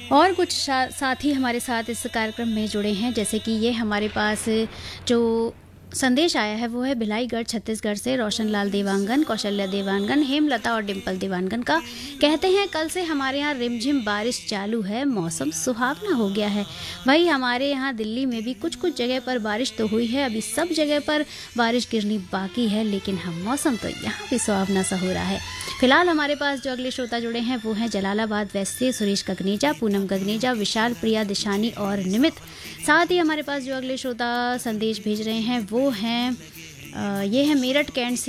और कुछ साथी हमारे साथ इस कार्यक्रम में जुड़े हैं, जैसे कि ये हमारे पास जो संदेश आया है वो है भिलाईगढ़ छत्तीसगढ़ से रोशनलाल देवांगन, कौशल्या देवांगन, हेमलता और डिम्पल देवांगन का। कहते हैं कल से हमारे यहाँ रिमझिम बारिश चालू है, मौसम सुहावना हो गया है। वही हमारे यहाँ दिल्ली में भी कुछ कुछ जगह पर बारिश तो हुई है, अभी सब जगह पर बारिश गिरनी बाकी है, लेकिन हम मौसम तो यहाँ भी सुहावना सा हो रहा है। फिलहाल हमारे पास जो अगले श्रोता जुड़े हैं वो हैं जलालाबाद वेस्ट से सुरेश गगनेजा, पूनम गगनेजा, विशाल, प्रिया, दिशानी और निमित। साथ ही हमारे पास जो अगले श्रोता संदेश भेज रहे हैं वो हैं ये है मेरठ कैंट से